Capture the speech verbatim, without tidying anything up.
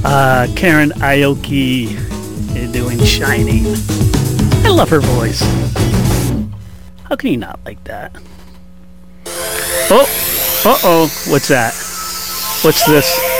Uh, Karen Aoki is doing Shining. I love her voice. How can you not like that? Oh, uh-oh, what's that? What's this?